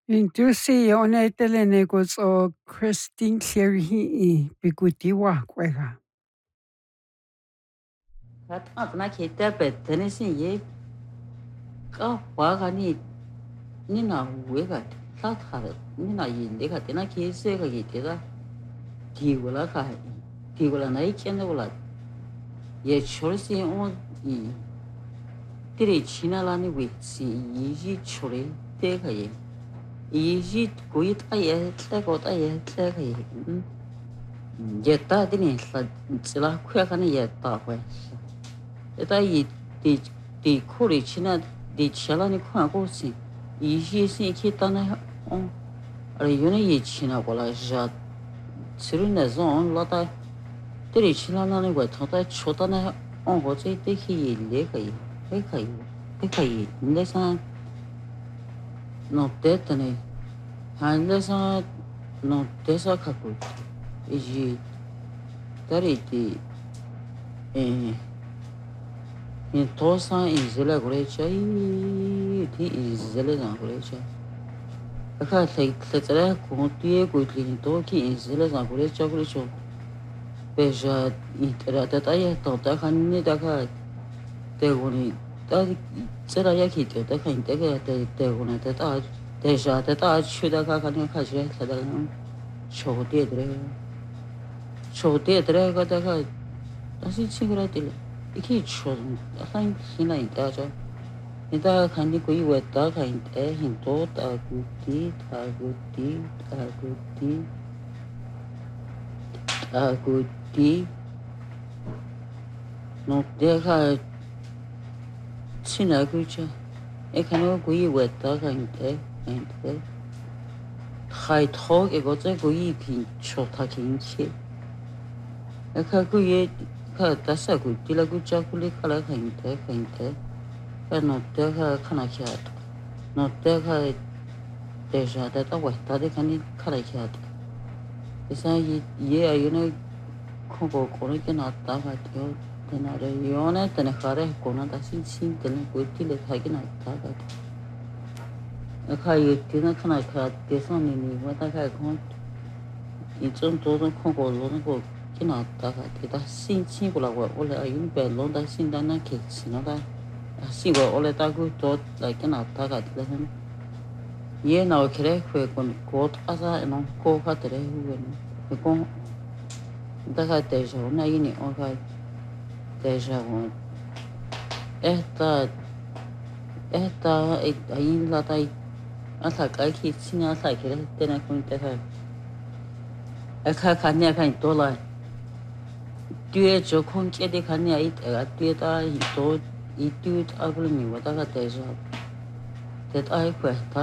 Intusi ona etelene kotso Christine Cleary I bikutiwa kwega. At na kita betene sin ye ka waga ni na wega ta ta ni na yin de ka na ki se ka ki te da ti wala ka ti wala na iken wala ye chol si on I tiri china la ni we si yi ji chore te ka ye yi ji ko yi ta ye ta ko ta ye ta ka ye ye ta de ni la tsila khya ka ni ye ta hwe eta yi di kuri china di chala ni kwa ko si yi ji si ki ta na on ari yune yi china ko la ja tsiru na zon la ta tiri china na ni wa ta ta chota na on ko zai de ki yi le ka yi e ka yi ne sa no te ta ne han le sa no te sa ka ko ji tari di in tosa in zela gorecha ti in zela na gorecha aka tsara ko tie ko ti to ki in zela na gorecha gorecha beja itera ta ya to ta kan ni da ka te goni ta tsara ya ki te ta kan te ga te goni ta ta te ja ta chu da ka kan ka je ta da cho de ga da ka ta si chi gra te iki cho asan hina ita cho ita khani koi weta khain te hin to ta guti no de kha china gu cha e khano koi weta khain te khai tho ke go che koi pin cho ta kin chi e kha koi ka ta sa gu ti la gu cha ku le khala khain te ka no te ka khana kya no te ka te ja ta wa ta de khani khala kya esa ye ayu ne ko ko ne ke na ta ka tyo te na re yo ne te ne khare ko na ta sin te ne ko ti le tha ki na ta ka ka yu ti na khana kha te sa ni wa ta ka ko I zon to ko lo ne ko ki na ta ka te ta sin ko la wa o le ayu be lo da sin da na ke sin na da sin ko o le ta ku to la ki na ta ka te ne ye na o kre kon ko ta sa no ko ka te re hu ne ko da ka te jo na I ni o ka te ja o esta ahí la ta hasta ka ki sin hasta que te na ko te ka ka ne ka to la 뒤에 저 콩깨디 가냐 이 때가 뒤에다 또 이 뒤에 아블니 왔다 갔다 해서 됐다 할 거야.